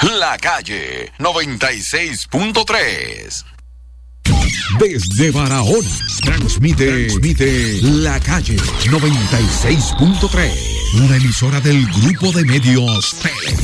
La Calle 96.3. Desde Barahona, transmite La Calle 96.3, una emisora del Grupo de Medios Tele.